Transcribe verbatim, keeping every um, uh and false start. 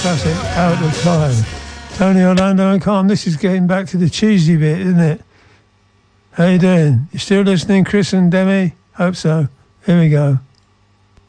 classic, Out of Time. Tony Orlando and Calm. This is getting back to the cheesy bit, isn't it? How you doing? You still listening, Chris and Demi? Hope so. Here we go.